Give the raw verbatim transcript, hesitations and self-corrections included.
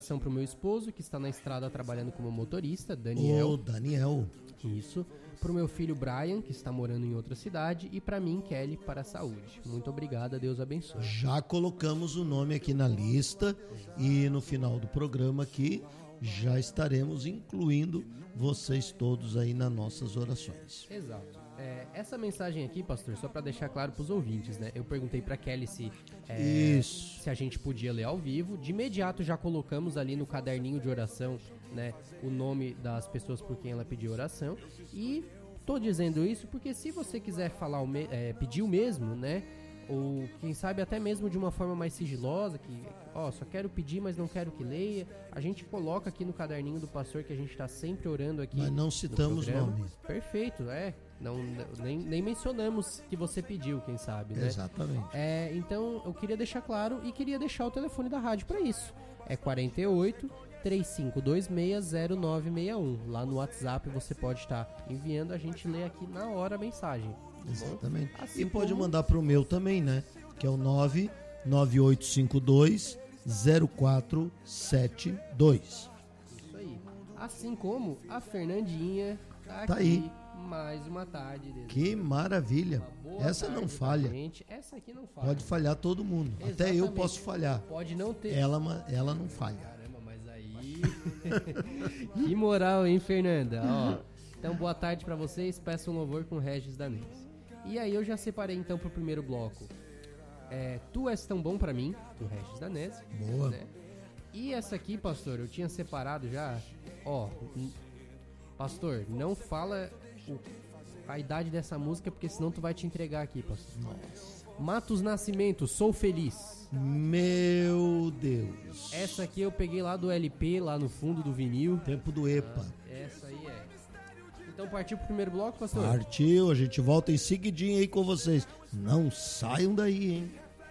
dedicação pro meu esposo, que está na estrada trabalhando como motorista, Daniel. Ô, Daniel. Isso. Pro meu filho Brian, que está morando em outra cidade, e para mim, Kelly, para a saúde. Muito obrigada, Deus abençoe. Já colocamos o nome aqui na lista e no final do programa aqui já estaremos incluindo vocês todos aí nas nossas orações. Exato. É, essa mensagem aqui, pastor, só para deixar claro para os ouvintes, né? Eu perguntei para Kelly se, é, se a gente podia ler ao vivo. De imediato já colocamos ali no caderninho de oração, né, o nome das pessoas por quem ela pediu oração. E tô dizendo isso porque se você quiser falar o me- é, pedir o mesmo, né? Ou quem sabe até mesmo de uma forma mais sigilosa, que, ó, só quero pedir, mas não quero que leia. A gente coloca aqui no caderninho do pastor que a gente tá sempre orando aqui. Mas não citamos nome. Perfeito, é. Não, nem, nem mencionamos que você pediu, quem sabe, né? Exatamente. É, então, eu queria deixar claro e queria deixar o telefone da rádio para isso. É quarenta e oito, três cinco dois seis, zero nove seis um. Lá no WhatsApp você pode estar enviando, a gente lê aqui na hora a mensagem. Exatamente. Assim e pode como... mandar pro meu também, né? Que é o nove nove oito cinco dois zero quatro sete dois. Isso aí. Assim como a Fernandinha tá, Tá aqui aí. mais uma tarde. Que maravilha. Essa não falha. Gente. Essa aqui não falha. Pode falhar todo mundo. Exatamente. Até eu posso falhar. Pode não ter. Ela, ela não falha. Caramba, mas aí... Que moral, hein, Fernanda? Ó, então, boa tarde pra vocês. Peço um louvor com Regis Danês. E aí eu já separei então pro primeiro bloco. É, Tu És Tão Bom Pra Mim, do Regis Danese. Boa. Né? E essa aqui, pastor, eu tinha separado já. Ó, n- pastor, não fala o- a idade dessa música, porque senão tu vai te entregar aqui, pastor. Nossa. Matos Nascimento, Sou Feliz. Meu Deus. Essa aqui eu peguei lá do L P, lá no fundo do vinil. Tempo do EPA. Essa aí é. Então partiu pro primeiro bloco, pastor? Partiu, a gente volta em seguidinho aí com vocês. Não saiam daí, hein?